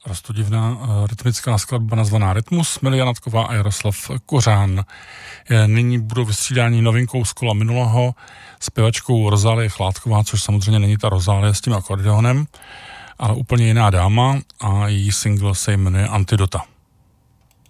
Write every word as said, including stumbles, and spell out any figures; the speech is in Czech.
Prostudivná rytmická skladba nazvaná Rytmus, Milia Natková a Jaroslav Kořán. Nyní budou vystřídání novinkou z kola minulého s zpěvačkou Rozálie Chládková, což samozřejmě není ta Rozálie s tím akordeonem, ale úplně jiná dáma a její single se jmenuje Antidota.